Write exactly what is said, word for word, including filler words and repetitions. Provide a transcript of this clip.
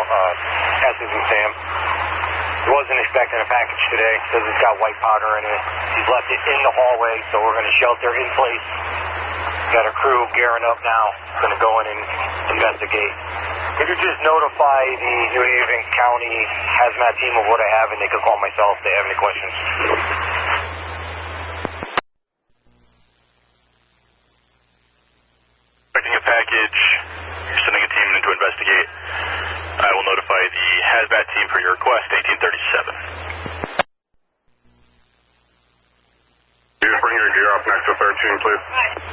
uh, S's and Sam. He wasn't expecting a package today because it's got white powder in it. He's left it in the hallway, so we're going to shelter in place. Got a crew gearing up now. Going to go in and investigate. Could you just notify the New Haven County hazmat team of what I have, and they could call myself if they have any questions? Expecting a package. You're sending a team in to investigate. I will notify the hazmat team for your request, eighteen thirty-seven. You just bring your gear up next to thirteen, please.